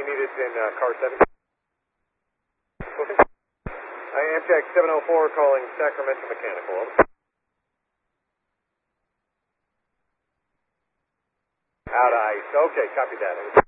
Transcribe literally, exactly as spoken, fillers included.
needed in uh, car seven. Okay. I Amtrak seven oh four calling Sacramento Mechanical. Out of ice. Okay, copy that.